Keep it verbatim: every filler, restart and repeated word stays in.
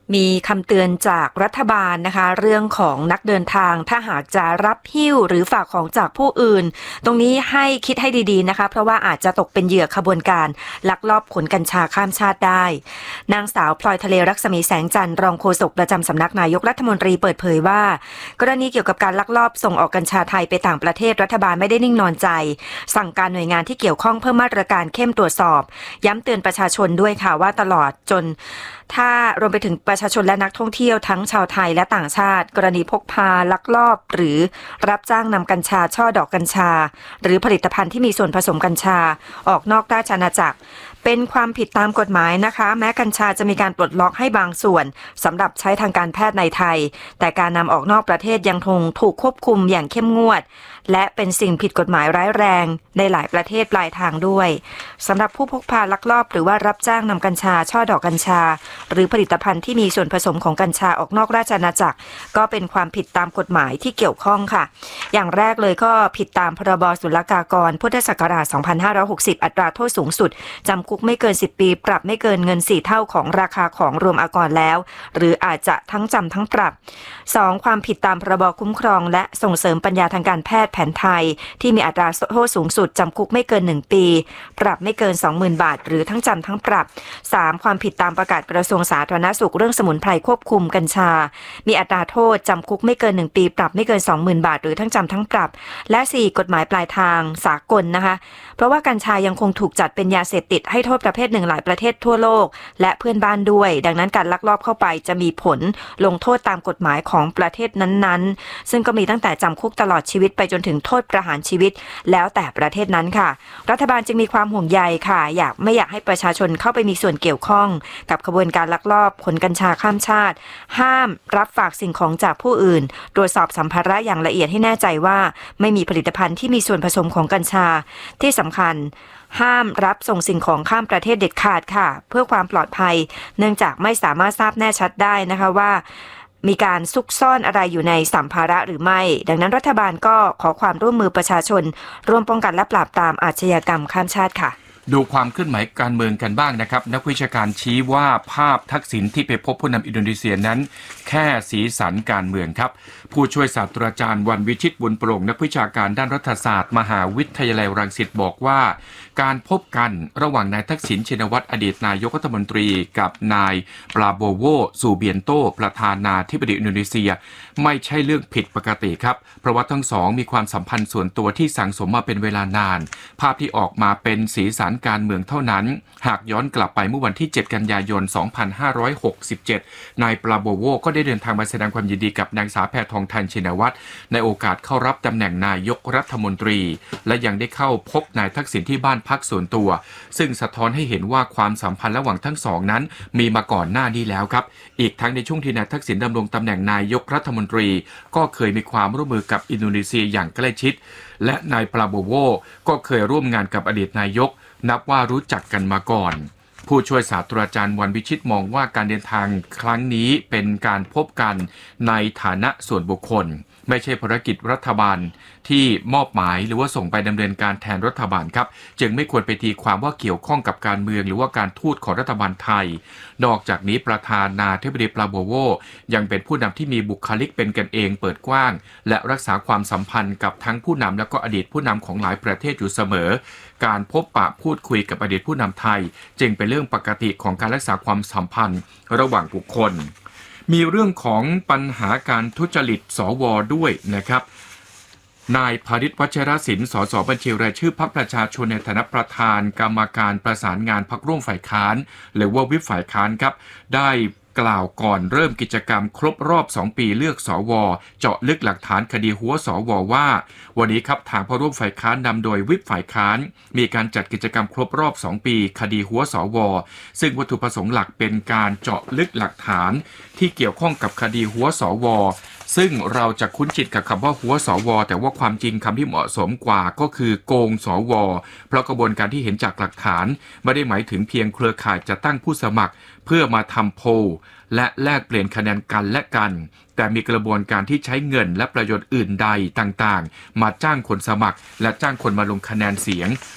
มีคำเตือนจากรัฐบาลนะคะเรื่องของนักเดินทางถ้าหากจะรับหิ้วหรือฝากของจากผู้อื่นตรงนี้ให้คิดให้ดีๆนะคะเพราะว่าอาจจะตกเป็นเหยื่อขบวนการลักลอบขนกัญชาข้ามชาติได้นางสาวพลอยทะเลรักษมีแสงจันทร์รองโฆษกประจำสำนักนายกรัฐมนตรีเปิดเผยว่ากรณีเกี่ยวกับการลักลอบส่งออกกัญชาไทยไปต่างประเทศรัฐบาลไม่ได้นิ่งนอนใจสั่งการหน่วยงานที่เกี่ยวข้องเพิ่มมาตรการเข้มตรวจสอบย้ำเตือนประชาชนด้วยค่ะว่าตลอดจนถ้ารวมไปถึงประชาชนและนักท่องเที่ยวทั้งชาวไทยและต่างชาติกรณีพกพาลักลอบหรือรับจ้างนำกัญชาช่อดอกกัญชาหรือผลิตภัณฑ์ที่มีส่วนผสมกัญชาออกนอกราชอาณาจักรเป็นความผิดตามกฎหมายนะคะแม้กัญชาจะมีการปลดล็อกให้บางส่วนสำหรับใช้ทางการแพทย์ในไทยแต่การนำออกนอกประเทศยังคงถูกควบคุมอย่างเข้มงวดและเป็นสิ่งผิดกฎหมายร้ายแรงในหลายประเทศปลายทางด้วยสำหรับผู้พกพาลักลอบหรือว่ารับจ้างนำกัญชาช่อดอกกัญชาหรือผลิตภัณฑ์ที่มีส่วนผสมของกัญชาออกนอกราชอาณาจักรก็เป็นความผิดตามกฎหมายที่เกี่ยวข้องค่ะอย่างแรกเลยก็ผิดตามพรบศุลกากรพุทธศักราชสองพันห้าร้อยหกสิบอัตราโทษสูงสุดจำคุกไม่เกินสิบปีปรับไม่เกินเงินสี่เท่าของราคาของรวมอากรแล้วหรืออาจจะทั้งจำทั้งปรับสองความผิดตามพรบคุ้มครองและส่งเสริมปัญญาทางการแพทย์แผนไทยที่มีอัตราโทษสูงสุดจำคุกไม่เกินหนึ่งปีปรับไม่เกิน สองหมื่น บาทหรือทั้งจำทั้งปรับสามความผิดตามประกาศกระทรวงสาธารณสุขเรื่องสมุนไพรควบคุมกัญชามีอัตราโทษจำคุกไม่เกินหนึ่งปีปรับไม่เกิน สองหมื่น บาทหรือทั้งจำทั้งปรับและสี่กฎหมายปลายทางสากลนะคะเพราะว่ากัญชายังคงถูกจัดเป็นยาเสพติดให้โทษประเภทหนึ่งหลายประเทศทั่วโลกและเพื่อนบ้านด้วยดังนั้นการลักลอบเข้าไปจะมีผลลงโทษตามกฎหมายของประเทศนั้นๆซึ่งก็มีตั้งแต่จำคุกตลอดชีวิตไปจนถึงโทษประหารชีวิตแล้วแต่ประเทศนั้นค่ะรัฐบาลจึงมีความห่วงใยค่ะอยากไม่อยากให้ประชาชนเข้าไปมีส่วนเกี่ยวข้องกับขบวนการลักลอบขนกัญชาข้ามชาติห้ามรับฝากสิ่งของจากผู้อื่นตรวจสอบสัมภาระอย่างละเอียดให้แน่ใจว่าไม่มีผลิตภัณฑ์ที่มีส่วนผสมของกัญชาที่สำคัญห้ามรับส่งสิ่งของข้ามประเทศเด็ดขาดค่ะเพื่อความปลอดภัยเนื่องจากไม่สามารถทราบแน่ชัดได้นะคะว่ามีการซุกซ่อนอะไรอยู่ในสัมภาระหรือไม่ดังนั้นรัฐบาลก็ขอความร่วมมือประชาชนร่วมป้องกันและปราบปรามอาชญากรรมข้ามชาติค่ะดูความเคลื่อนไหวการเมืองกันบ้างนะครับนักวิชาการชี้ว่าภาพทักษิณที่ไปพบผู้นำอินโดนีเซียนั้นแค่สีสันการเมืองครับผู้ช่วยศาสตราจารย์วันวิชิตบุญโปร่งนักวิชาการด้านรัฐศาสตร์มหาวิทยาลัยรังสิตบอกว่าการพบกันระหว่างนายทักษิณชินวัตรอดีตนายกรัฐมนตรีกับนายปราโบโวซูเบียนโตประธานาธิบดีอินโดนีเซียไม่ใช่เรื่องผิดปกติครับเพราะว่าทั้งสองมีความสัมพันธ์ส่วนตัวที่สั่งสมมาเป็นเวลานานภาพที่ออกมาเป็นสีสันการเมืองเท่านั้นหากย้อนกลับไปเมื่อวันที่เจ็ดกันยายนสองพันห้าร้อยหกสิบเจ็ดนายปราโบโวก็ได้เดินทางมาแสดงความยินดีกับนางสาวแพทองธารชินวัตรในโอกาสเข้ารับตำแหน่งนายกรัฐมนตรีและยังได้เข้าพบนายทักษิณที่บ้านพักส่วนตัวซึ่งสะท้อนให้เห็นว่าความสัมพันธ์ระหว่างทั้งสองนั้นมีมาก่อนหน้านี้แล้วครับอีกทั้งในช่วงที่นายทักษิณดำรงตำแหน่งนายกรัฐมนตรีก็เคยมีความร่วมมือกับอินโดนีเซียอย่างใกล้ชิดและนายปราโบโวก็เคยร่วมงานกับอดีตนายกนับว่ารู้จักกันมาก่อนผู้ช่วยศาสตราจารย์วันวิชิตมองว่าการเดินทางครั้งนี้เป็นการพบกันในฐานะส่วนบุคคลไม่ใช่ภารกิจรัฐบาลที่มอบหมายหรือว่าส่งไปดำเนินการแทนรัฐบาลครับจึงไม่ควรไปตีความว่าเกี่ยวข้องกับการเมืองหรือว่าการทูตของรัฐบาลไทยนอกจากนี้ประธานาธิบดีปราโบโวยังเป็นผู้นำที่มีบุคลิกเป็นกันเองเปิดกว้างและรักษาความสัมพันธ์กับทั้งผู้นำและก็อดีตผู้นำของหลายประเทศอยู่เสมอการพบปะพูดคุยกับอดีตผู้นำไทยจึงเป็นเรื่องปกติของการรักษาความสัมพันธ์ระหว่างบุคคลมีเรื่องของปัญหาการทุจริตสวด้วยนะครับนายพาริษฐ์ วัชรศิลป์ สสบัญชีรายชื่อพรรคประชาชนในฐานะประธานกรรมการประสานงานพรรคร่วมฝ่ายค้านหรือว่าวิปฝ่ายค้านครับได้กล่าวก่อนเริ่มกิจกรรมครบรอบสองปีเลือกสวเจาะลึกหลักฐานคดีหัวสวว่าวันนี้ครับทางพรรคร่วมฝ่ายค้านนำโดยวิปฝ่ายค้านมีการจัดกิจกรรมครบรอบสองปีคดีหัวสวซึ่งวัตถุประสงค์หลักเป็นการเจาะลึกหลักฐานที่เกี่ยวข้องกับคดีหัวสวซึ่งเราจะคุ้นชินกับคำว่าหัวสวแต่ว่าความจริงคำที่เหมาะสมกว่าก็คือโกงสวเพราะกระบวนการที่เห็นจากหลักฐานไม่ได้หมายถึงเพียงเครือข่ายจะตั้งผู้สมัครเพื่อมาทำโพลและแลกเปลี่ยนคะแนนกันและกันแต่มีกระบวนการที่ใช้เงินและประโยชน์อื่นใดต่างๆมาจ้างคนสมัครและจ้างคนมาลงคะแนนเสียง